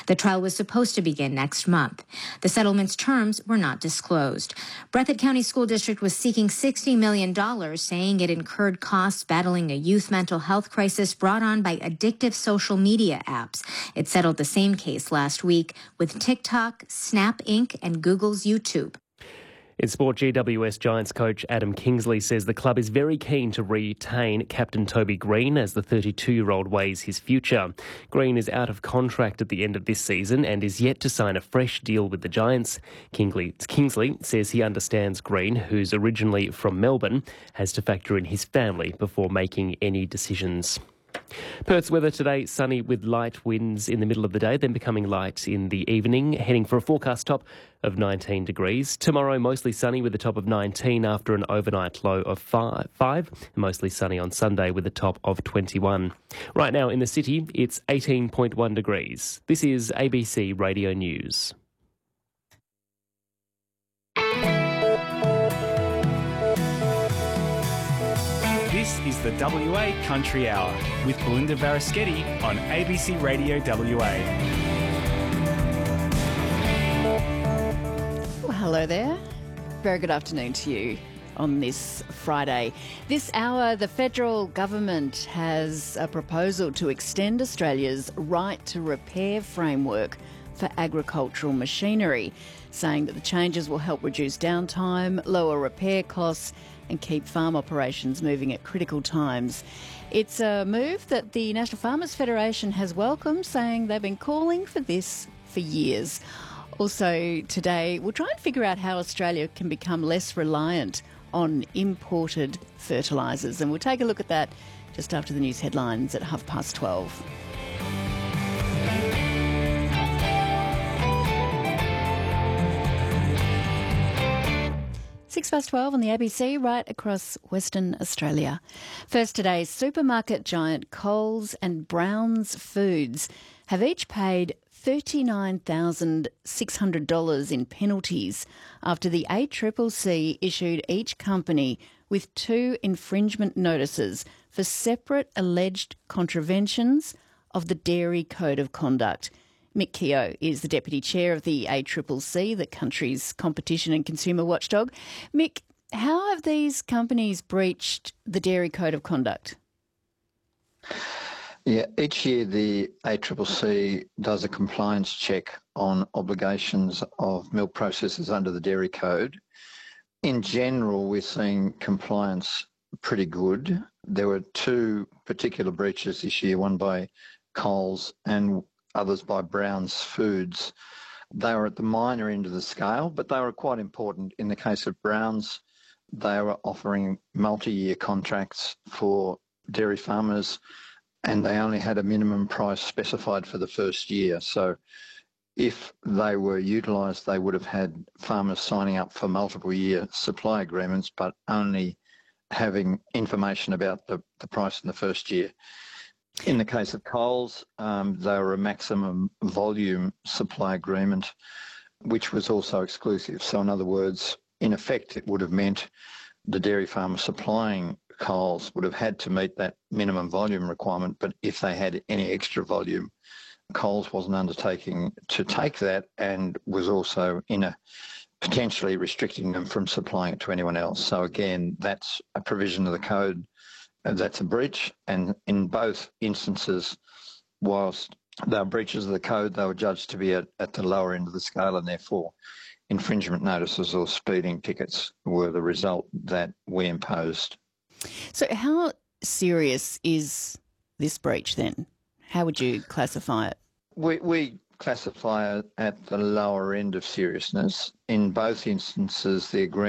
The trial was supposed to begin next month. The settlement's terms were not disclosed. Breathitt County School District was seeking $60 million, saying it incurred costs battling a youth mental health crisis brought on by addictive social media apps. It settled the same case last week with TikTok, Snap Inc., and Google's YouTube. In sport, GWS Giants coach Adam Kingsley says the club is very keen to retain captain Toby Green as the 32-year-old weighs his future. Green is out of contract at the end of this season and is yet to sign a fresh deal with the Giants. Kingsley says he understands Green, who's originally from Melbourne, has to factor in his family before making any decisions. Perth's weather today, sunny with light winds in the middle of the day, then becoming light in the evening, heading for a forecast top of 19 degrees. Tomorrow, mostly sunny with a top of 19 after an overnight low of 5. Mostly sunny on Sunday with a top of 21. Right now in the city, it's 18.1 degrees. This is ABC Radio News. This is the WA Country Hour with Belinda Varaschetti on ABC Radio WA. Well, hello there. Very good afternoon to you on this Friday. This hour, the federal government has a proposal to extend Australia's right to repair framework for agricultural machinery, saying that the changes will help reduce downtime, lower repair costs and keep farm operations moving at critical times. It's a move that the National Farmers Federation has welcomed, saying they've been calling for this for years. Also today, we'll try and figure out how Australia can become less reliant on imported fertilisers, and we'll take a look at that just after the news headlines at 12:30. 12:06 on the ABC, right across Western Australia. First today, supermarket giant Coles and Browns Foods have each paid $39,600 in penalties after the ACCC issued each company with 2 infringement notices for separate alleged contraventions of the Dairy Code of Conduct. Mick Keogh is the Deputy Chair of the ACCC, the country's competition and consumer watchdog. Mick, how have these companies breached the Dairy Code of Conduct? Yeah, each year the ACCC does a compliance check on obligations of milk processors under the Dairy Code. In general, we're seeing compliance pretty good. There were 2 particular breaches this year, one by Coles and others by Browns Foods. They were at the minor end of the scale, but they were quite important. In the case of Browns, they were offering multi-year contracts for dairy farmers, and they only had a minimum price specified for the first year. So if they were utilised, they would have had farmers signing up for multiple year supply agreements, but only having information about the price in the first year. In the case of Coles, they were a maximum volume supply agreement, which was also exclusive. So in other words, in effect, it would have meant the dairy farmer supplying Coles would have had to meet that minimum volume requirement, but if they had any extra volume, Coles wasn't undertaking to take that and was also potentially restricting them from supplying it to anyone else. So again, that's a provision of the code. That's a breach, and in both instances, whilst they were breaches of the code, they were judged to be at the lower end of the scale, and therefore infringement notices or speeding tickets were the result that we imposed. So how serious is this breach then? How would you classify it? We classify it at the lower end of seriousness. In both instances, the agreement